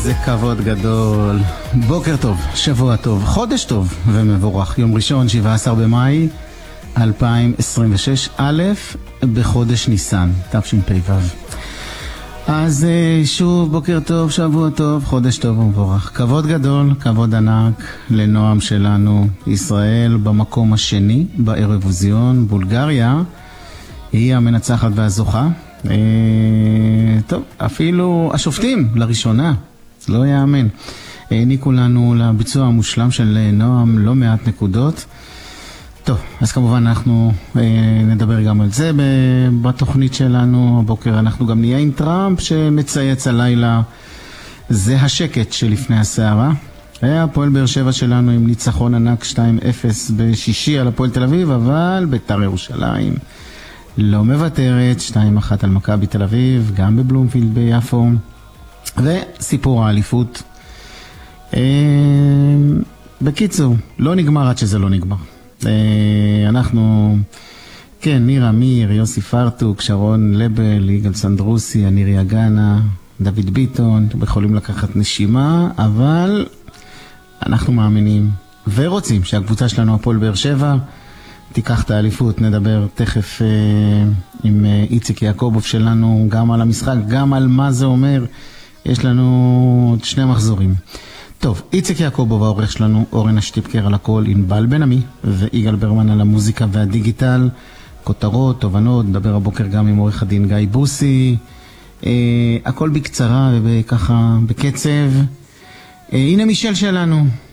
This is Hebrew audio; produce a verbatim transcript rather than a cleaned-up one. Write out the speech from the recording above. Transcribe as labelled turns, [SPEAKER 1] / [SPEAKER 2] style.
[SPEAKER 1] איזה כבוד גדול. בוקר טוב, שבוע טוב, חודש טוב ומבורך. יום ראשון, שבעה עשר במאי אלפיים עשרים ושש, א' בחודש ניסן, תשפ"ו. אז שוב, בוקר טוב, שבוע טוב, חודש טוב ומבורך. כבוד גדול, כבוד ענק לנועם שלנו. ישראל במקום השני באירוויזיון. בולגריה היא המנצחת והזוכה. אה, טוב, אפילו השופטים לראשונה, לא יאמן, העניקו לנו לביצוע המושלם של נועם לא מעט נקודות. טוב, אז כמובן אנחנו אה, נדבר גם על זה בתוכנית שלנו. הבוקר אנחנו גם נהיה עם טראמפ שמצייץ הלילה, זה השקט שלפני הסערה. הפועל באר שבע שלנו עם ניצחון ענק שתיים אפס בשישי על הפועל תל אביב, אבל בית"ר ירושלים לא מוותרת, שתיים אחת על מכבי תל אביב, גם בבלומפילד ביפו. וסיפור האליפות. אה, בקיצור, לא נגמר עד שזה לא נגמר. אה, אנחנו, כן, ניר אמיר, יוסי פרטוק, שרון לבל, יגאל סנדרוסי, אניר יגנה, דוד ביטון, אתם יכולים לקחת נשימה, אבל אנחנו מאמינים ורוצים שהקבוצה שלנו, הפועל באר שבע, תיקח את האליפות. נדבר תכף אה, עם אה, איציק יעקובוב שלנו, גם על המשחק, גם על מה זה אומר. יש לנו שני מחזורים. טוב, איציק יעקובוב העורך שלנו, אורן השטיפקר על הכל, ענבל בן עמי ויגאל ברמן על המוזיקה והדיגיטל, כותרות, תובנות. נדבר הבוקר גם עם עורך הדין גיא בוסי. אה, הכל בקצרה וככה בקצב. אה, הנה מישל שלנו.